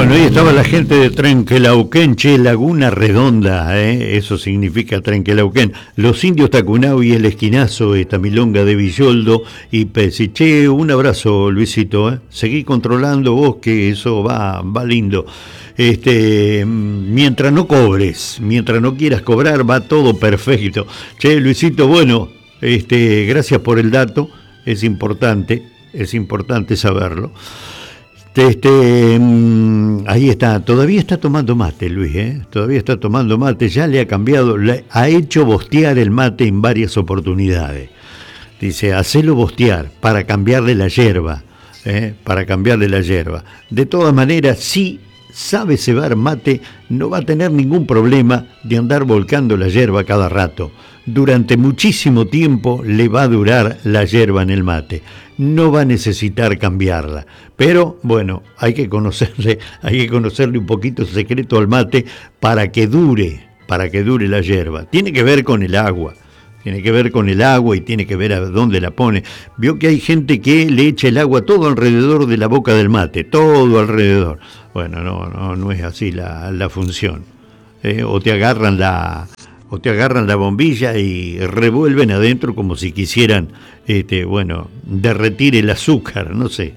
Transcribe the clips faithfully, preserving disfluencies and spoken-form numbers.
Bueno, ahí estaba la gente de Trenquelauquén, che, Laguna Redonda, ¿eh? Eso significa Trenquelauquén. Los indios Tacunao y el Esquinazo, esta milonga de Villoldo y Pesi. Che, un abrazo, Luisito, ¿eh? Seguí controlando vos, que eso va, va lindo. Este, mientras no cobres, mientras no quieras cobrar, va todo perfecto. Che, Luisito, bueno, este, gracias por el dato, es importante, es importante saberlo. Este, ahí está, todavía está tomando mate, Luis, ¿eh? Todavía está tomando mate, ya le ha cambiado, le ha hecho bostear el mate en varias oportunidades. Dice, hacelo bostear para cambiarle la yerba, ¿eh? Para cambiarle la yerba. De todas maneras, si sabe cebar mate, no va a tener ningún problema de andar volcando la yerba cada rato. Durante muchísimo tiempo le va a durar la yerba en el mate. No va a necesitar cambiarla. Pero, bueno, hay que conocerle, hay que conocerle un poquito el secreto al mate para que dure, para que dure la yerba. Tiene que ver con el agua. Tiene que ver con el agua y tiene que ver a dónde la pone. Vio que hay gente que le echa el agua todo alrededor de la boca del mate, todo alrededor. Bueno, no, no, no es así la, la función. Eh, o te agarran la... o te agarran la bombilla y revuelven adentro como si quisieran, este, bueno, derretir el azúcar, no sé.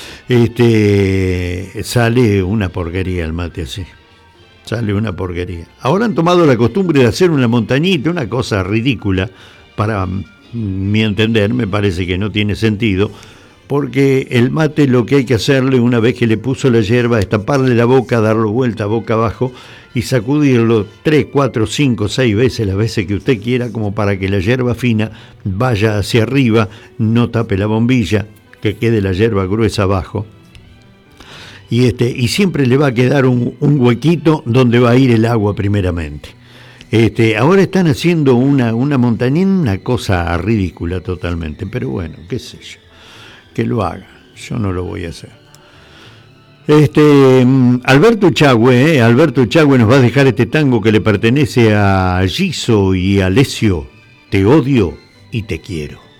Este, sale una porquería el mate así, sale una porquería. Ahora han tomado la costumbre de hacer una montañita, una cosa ridícula, para mi entender, me parece que no tiene sentido, porque el mate lo que hay que hacerle una vez que le puso la yerba es taparle la boca, darlo vuelta boca abajo, y sacudirlo tres, cuatro, cinco, seis veces, las veces que usted quiera, como para que la yerba fina vaya hacia arriba, no tape la bombilla, que quede la yerba gruesa abajo. Y, este, y siempre le va a quedar un, un huequito donde va a ir el agua primeramente. Este, ahora están haciendo una, una montaña, una cosa ridícula totalmente, pero bueno, qué sé yo, que lo haga, yo no lo voy a hacer. Este, Alberto Chagüe, eh, Alberto Chagüe nos va a dejar este tango que le pertenece a Giso y a Alessio, Te odio y te quiero.